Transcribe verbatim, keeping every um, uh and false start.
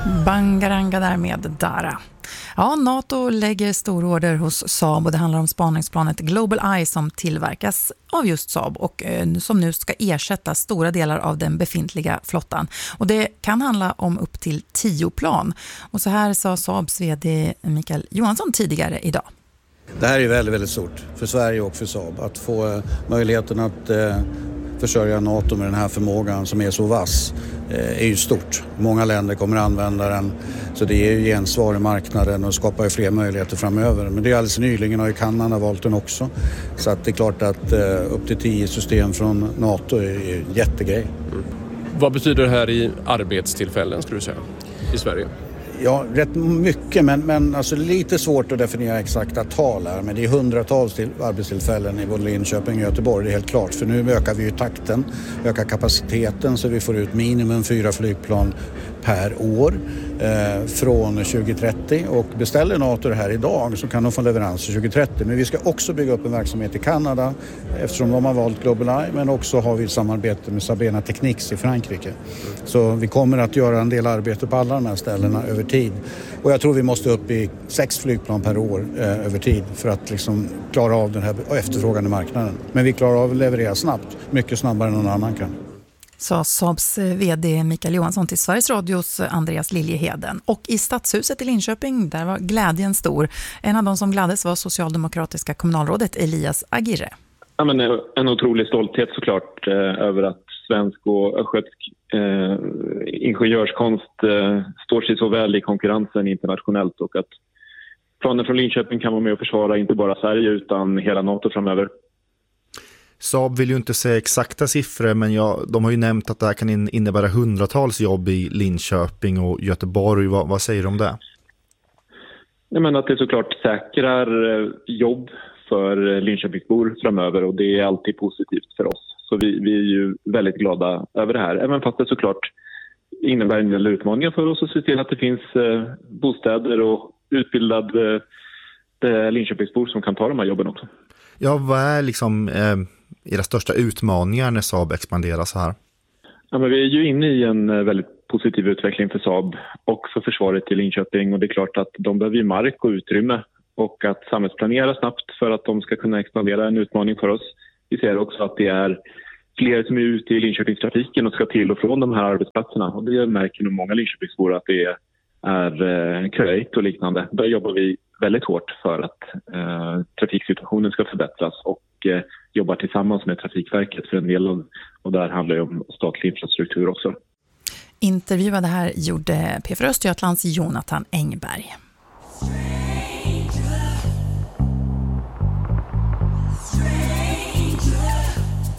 Bangaranga där med Dara. Ja, NATO lägger stororder hos Saab och det handlar om spaningsplanet Global Eye som tillverkas av just Saab och eh, som nu ska ersätta stora delar av den befintliga flottan. Och det kan handla om upp till tio plan. Och så här sa Saabs vd Mikael Johansson tidigare idag. Det här är väldigt, väldigt stort för Sverige och för Saab att få eh, möjligheten att eh, försörja NATO med den här förmågan som är så vass eh, är ju stort. Många länder kommer att använda den, så det är ju gensvar i marknaden och skapar ju fler möjligheter framöver. Men det är alldeles nyligen har ju Kanada valt den också, så att det är klart att eh, upp till tio system från NATO är en jättegrej. Mm. Vad betyder det här i arbetstillfällen skulle du säga i Sverige? Ja, rätt mycket, men, men alltså lite svårt att definiera exakta tal här. Men det är hundratals till arbetstillfällen i både Linköping och Göteborg, det är helt klart. För nu ökar vi ju takten, ökar kapaciteten så vi får ut minimum fyra flygplan per år eh, från tjugo trettio. Och beställer NATO det här idag så kan de få leverans tjugo trettio. Men vi ska också bygga upp en verksamhet i Kanada eftersom de har valt Global Eye. Men också har vi ett samarbete med Sabena Technics i Frankrike. Så vi kommer att göra en del arbete på alla de här ställena över tid. Och jag tror vi måste upp i sex flygplan per år eh, över tid för att liksom klara av den här efterfrågande marknaden. Men vi klarar av att leverera snabbt, mycket snabbare än någon annan kan. Sa Saabs vd Mikael Johansson till Sveriges Radios Andreas Liljeheden. Och i Stadshuset i Linköping, där var glädjen stor. En av de som gladdes var socialdemokratiska kommunalrådet Elias Agirre. Ja, men en otrolig stolthet såklart eh, över att svensk och östgötsk eh, ingenjörskonst eh, står sig så väl i konkurrensen internationellt och att planen från Linköping kan vara med och försvara inte bara Sverige utan hela NATO framöver. Saab vill ju inte säga exakta siffror, men ja, de har ju nämnt att det här kan innebära hundratals jobb i Linköping och Göteborg. Vad, vad säger du om det? Jag menar att det såklart säkrar jobb för Linköpingsbor framöver och det är alltid positivt för oss. Så vi, vi är ju väldigt glada över det här. Även fast det såklart innebär en del utmaningar för oss att se till att det finns eh, bostäder och utbildade eh, Linköpingsbor som kan ta de här jobben också. Ja, vad är liksom eh, era största utmaningar när Saab expanderar så här? Ja, men vi är ju inne i en väldigt positiv utveckling för Saab och för försvaret i Linköping. Och det är klart att de behöver ju mark och utrymme och att samhällsplanera snabbt för att de ska kunna expandera en utmaning för oss. Vi ser också att det är fler som är ute i Linköpingstrafiken och ska till och från de här arbetsplatserna. Och det märker nog många Linköpingsbor att det är, är eh, köigt och liknande. Där jobbar vi väldigt hårt för att eh, trafiksituationen ska förbättras och eh, jobbar tillsammans med Trafikverket för en del av, och där handlar det om statlig infrastruktur också. Intervjuade här gjorde P fyra Östergötlands Jonathan Engberg.